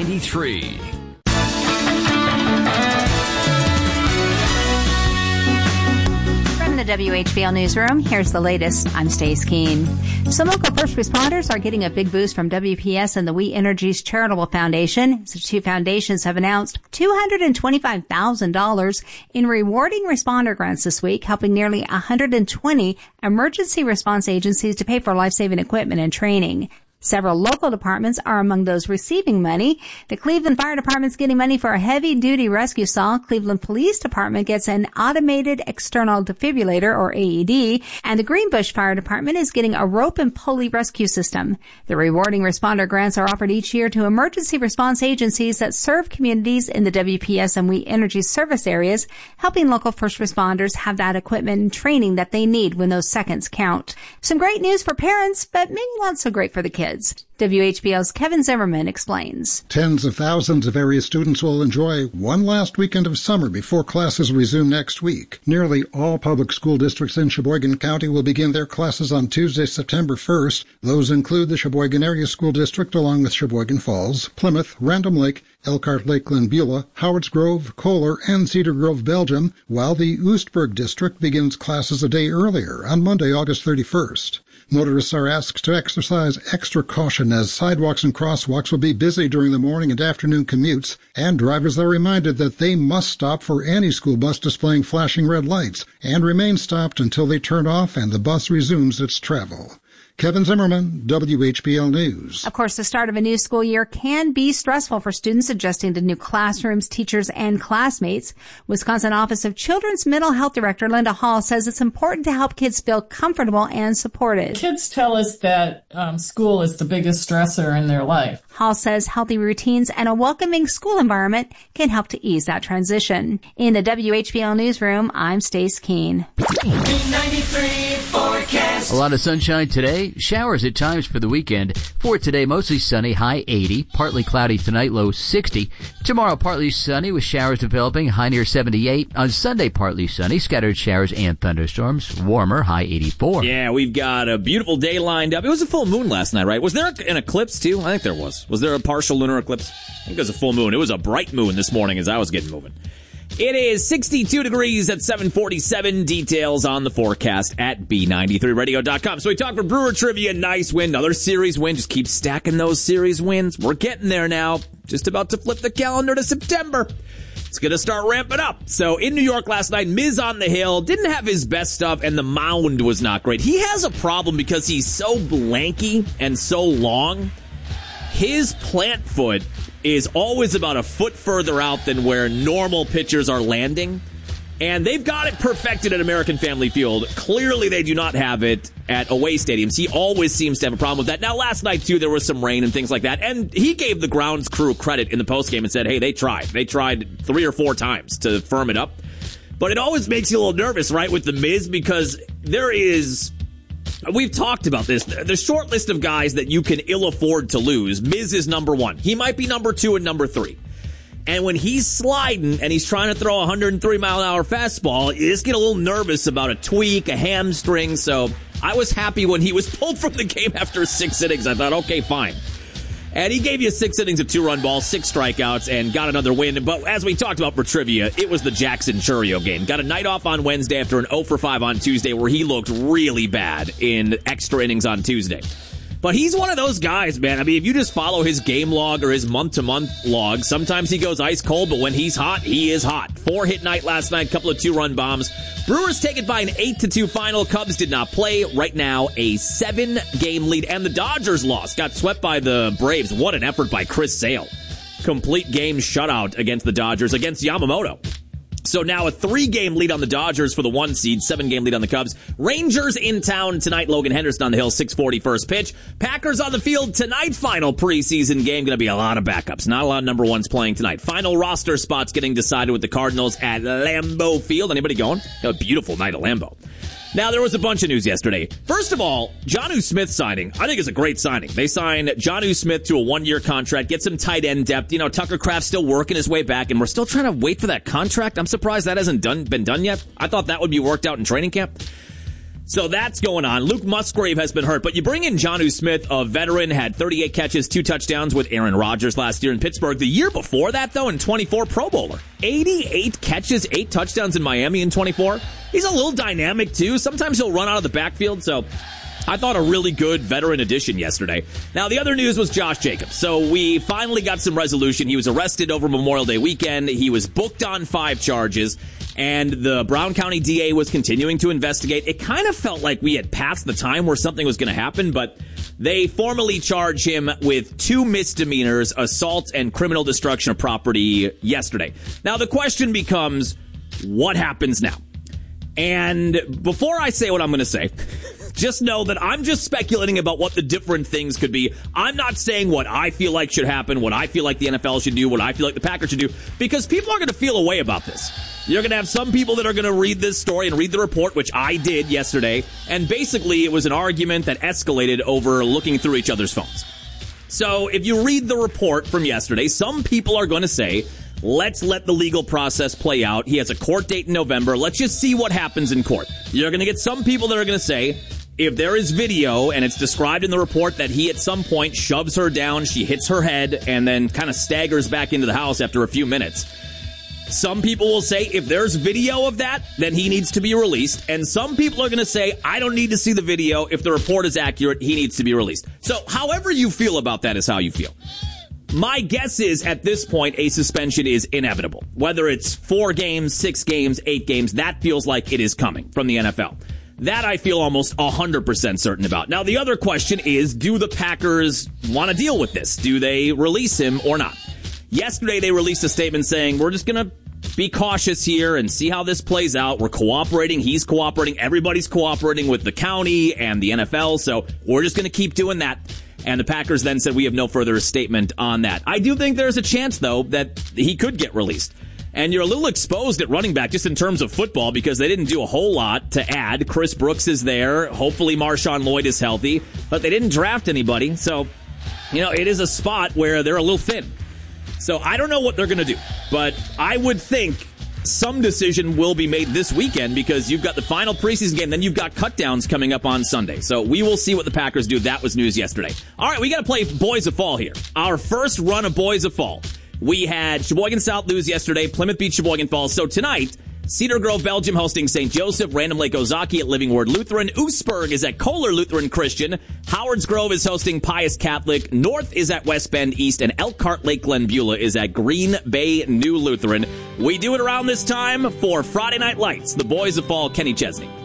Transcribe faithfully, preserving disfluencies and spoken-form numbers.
ninety-three. The W H B L Newsroom. Here's the latest. I'm Stace Keene. Some local first responders are getting a big boost from W P S and the We Energies Charitable Foundation. The two foundations have announced two hundred twenty-five thousand dollars in rewarding responder grants this week, helping nearly one hundred twenty emergency response agencies to pay for life-saving equipment and training. Several local departments are among those receiving money. The Cleveland Fire Department's getting money for a heavy-duty rescue saw. Cleveland Police Department gets an automated external defibrillator, or A E D. And the Greenbush Fire Department is getting a rope and pulley rescue system. The rewarding responder grants are offered each year to emergency response agencies that serve communities in the W P S and We Energy service areas, helping local first responders have that equipment and training that they need when those seconds count. Some great news for parents, but maybe not so great for the kids. W H B L's Kevin Zimmerman explains. Tens of thousands of area students will enjoy one last weekend of summer before classes resume next week. Nearly all public school districts in Sheboygan County will begin their classes on Tuesday, September first. Those include the Sheboygan Area School District along with Sheboygan Falls, Plymouth, Random Lake, Elkhart, Lakeland, Beulah, Howards Grove, Kohler, and Cedar Grove, Belgium, while the Oostburg District begins classes a day earlier on Monday, August thirty-first. Motorists are asked to exercise extra caution as sidewalks and crosswalks will be busy during the morning and afternoon commutes, and drivers are reminded that they must stop for any school bus displaying flashing red lights and remain stopped until they turn off and the bus resumes its travel. Kevin Zimmerman, W H B L News. Of course, the start of a new school year can be stressful for students adjusting to new classrooms, teachers, and classmates. Wisconsin Office of Children's Mental Health Director Linda Hall says it's important to help kids feel comfortable and supported. Kids tell us that um, school is the biggest stressor in their life. Hall says healthy routines and a welcoming school environment can help to ease that transition. In the W H B L Newsroom, I'm Stace Keene. ninety-three forecast. A lot of sunshine today. Showers at times for the weekend. For today, mostly sunny, high eighty. Partly cloudy tonight, low sixty. Tomorrow, partly sunny with showers developing, high near seventy-eight. On Sunday, partly sunny, scattered showers and thunderstorms. Warmer, high eighty-four. Yeah, we've got a beautiful day lined up. It was a full moon last night, right? Was there an eclipse, too? I think there was. Was there a partial lunar eclipse? I think it was a full moon. It was a bright moon this morning as I was getting moving. It is sixty-two degrees at seven forty-seven. Details on the forecast at B ninety-three radio dot com. So we talked for Brewer Trivia. Nice win. Another series win. Just keep stacking those series wins. We're getting there now. Just about to flip the calendar to September. It's going to start ramping up. So in New York last night, Miz on the Hill didn't have his best stuff, and the mound was not great. He has a problem because he's so lanky and so long. His plant foot is always about a foot further out than where normal pitchers are landing. And they've got it perfected at American Family Field. Clearly, they do not have it at away stadiums. He always seems to have a problem with that. Now, last night, too, there was some rain and things like that. And he gave the grounds crew credit in the postgame and said, hey, they tried. They tried three or four times to firm it up. But it always makes you a little nervous, right, with the Miz, because there is... We've talked about this. The short list of guys that you can ill afford to lose, Miz is number one. He might be number two and number three. And when he's sliding and he's trying to throw a one hundred three mile an hour fastball, you just get a little nervous about a tweak, a hamstring. So I was happy when he was pulled from the game after six innings. I thought, okay, fine. And he gave you six innings of two-run balls, six strikeouts, and got another win. But as we talked about for trivia, it was the Jackson Chourio game. Got a night off on Wednesday after an oh for five on Tuesday where he looked really bad in extra innings on Tuesday. But he's one of those guys, man. I mean, if you just follow his game log or his month-to-month log, sometimes he goes ice cold, but when he's hot, he is hot. Four-hit night last night, couple of two-run bombs. Brewers take it by an eight to two final. Cubs did not play. Right now, a seven-game lead. And the Dodgers lost. Got swept by the Braves. What an effort by Chris Sale. Complete game shutout against the Dodgers, against Yamamoto. So now a three-game lead on the Dodgers for the one seed, seven-game lead on the Cubs. Rangers in town tonight. Logan Henderson on the hill, six forty first pitch. Packers on the field tonight. Final preseason game. Going to be a lot of backups. Not a lot of number ones playing tonight. Final roster spots getting decided with the Cardinals at Lambeau Field. Anybody going? A beautiful night at Lambeau. Now, there was a bunch of news yesterday. First of all, Jonnu Smith signing, I think is a great signing. They signed Jonnu Smith to a one-year contract, get some tight end depth. You know, Tucker Kraft's still working his way back, and we're still trying to wait for that contract. I'm surprised that hasn't done been done yet. I thought that would be worked out in training camp. So that's going on. Luke Musgrave has been hurt, but you bring in Jonnu Smith, a veteran, had thirty-eight catches, two touchdowns with Aaron Rodgers last year in Pittsburgh. The year before that, though, in twenty-four, Pro Bowler. eighty-eight catches, eight touchdowns in Miami in twenty-four. He's a little dynamic, too. Sometimes he'll run out of the backfield, so I thought a really good veteran addition yesterday. Now, the other news was Josh Jacobs. So we finally got some resolution. He was arrested over Memorial Day weekend. He was booked on five charges. And the Brown County D A was continuing to investigate. It kind of felt like we had passed the time where something was going to happen, but they formally charge him with two misdemeanors, assault and criminal destruction of property yesterday. Now, the question becomes, what happens now? And before I say what I'm going to say, just know that I'm just speculating about what the different things could be. I'm not saying what I feel like should happen, what I feel like the N F L should do, what I feel like the Packers should do, because people are going to feel a way about this. You're going to have some people that are going to read this story and read the report, which I did yesterday, and basically it was an argument that escalated over looking through each other's phones. So if you read the report from yesterday, some people are going to say, let's let the legal process play out. He has a court date in November. Let's just see what happens in court. You're going to get some people that are going to say, if there is video and it's described in the report that he at some point shoves her down, she hits her head, and then kind of staggers back into the house after a few minutes. Some people will say if there's video of that, then he needs to be released. And some people are going to say, I don't need to see the video. If the report is accurate, he needs to be released. So however you feel about that is how you feel. My guess is at this point, a suspension is inevitable. Whether it's four games, six games, eight games, that feels like it is coming from the N F L. That I feel almost one hundred percent certain about. Now, the other question is, do the Packers want to deal with this? Do they release him or not? Yesterday, they released a statement saying, we're just going to be cautious here and see how this plays out. We're cooperating. He's cooperating. Everybody's cooperating with the county and the N F L, so we're just going to keep doing that. And the Packers then said we have no further statement on that. I do think there's a chance, though, that he could get released. And you're a little exposed at running back just in terms of football because they didn't do a whole lot to add. Chris Brooks is there. Hopefully Marshawn Lloyd is healthy. But they didn't draft anybody. So, you know, it is a spot where they're a little thin. So I don't know what they're going to do. But I would think some decision will be made this weekend because you've got the final preseason game. Then you've got cutdowns coming up on Sunday. So we will see what the Packers do. That was news yesterday. All right, we got to play Boys of Fall here. Our first run of Boys of Fall. We had Sheboygan South lose yesterday. Plymouth beat Sheboygan Falls. So tonight, Cedar Grove, Belgium hosting Saint Joseph. Random Lake Ozaki at Living Word Lutheran. Oostburg is at Kohler Lutheran Christian. Howards Grove is hosting Pius Catholic. North is at West Bend East. And Elkhart Lake Glen Beulah is at Green Bay New Lutheran. We do it around this time for Friday Night Lights. The Boys of Fall, Kenny Chesney.